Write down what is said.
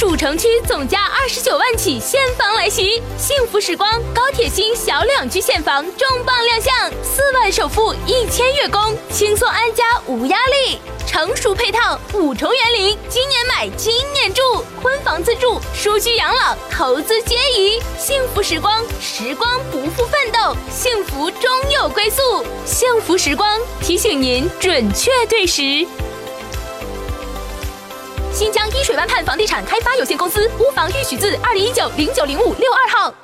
主城区总价29万起现房来袭，幸福时光高铁新小两居现房重磅亮相，4万首付1000月供，轻松安家无压力。成熟配套5重园林，今年买今年住，婚房自住、舒居养老、投资皆宜。幸福时光，时光不负奋斗，幸福终有归宿。幸福时光提醒您准确对时。新疆伊水湾畔房地产开发有限公司屋房预许字2019090562号。